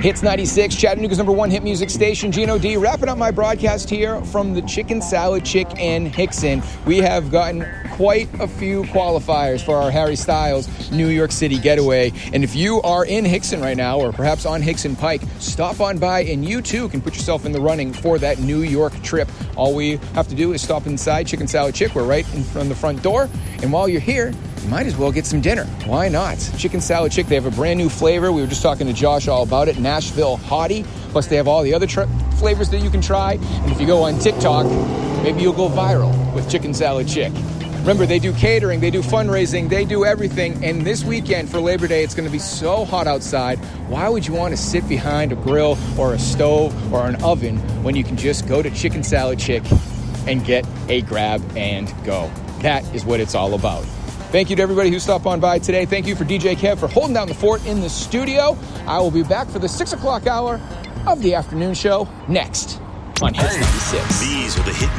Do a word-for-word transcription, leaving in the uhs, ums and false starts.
Hits ninety-six, Chattanooga's number one hit music station, Gino D. Wrapping up my broadcast here from the Chicken Salad Chick in Hickson. We have gotten quite a few qualifiers for our Harry Styles New York City getaway. And if you are in Hickson right now, or perhaps on Hickson Pike, stop on by and you too can put yourself in the running for that New York trip. All we have to do is stop inside Chicken Salad Chick. We're right in front of the front door. And while you're here, you might as well get some dinner. Why not? Chicken Salad Chick, they have a brand new flavor. We were just talking to Josh all about it. Nashville Hottie. Plus, they have all the other tr- flavors that you can try. And if you go on TikTok, maybe you'll go viral with Chicken Salad Chick. Remember, they do catering, they do fundraising, they do everything. And this weekend for Labor Day, it's going to be so hot outside. Why would you want to sit behind a grill or a stove or an oven when you can just go to Chicken Salad Chick and get a grab and go? That is what it's all about. Thank you to everybody who stopped on by today. Thank you for D J Kev for holding down the fort in the studio. I will be back for the six o'clock hour of the afternoon show next on Hits ninety-six. These are the hit